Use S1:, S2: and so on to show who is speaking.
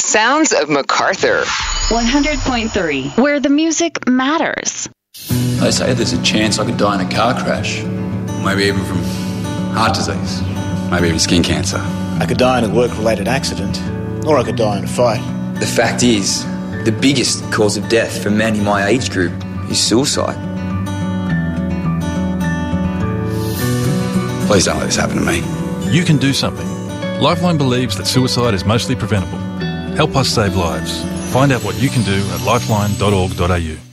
S1: Sounds of MacArthur.
S2: 100.3, where the music matters.
S3: They say there's a chance I could die in a car crash. Maybe even from heart disease. Maybe even skin cancer.
S4: I could die in a work-related accident, or I could die in a fight.
S5: The fact is, the biggest cause of death for men in my age group is suicide.
S3: Please don't let this happen to me.
S6: You can do something. Lifeline believes that suicide is mostly preventable. Help us save lives. Find out what you can do at lifeline.org.au.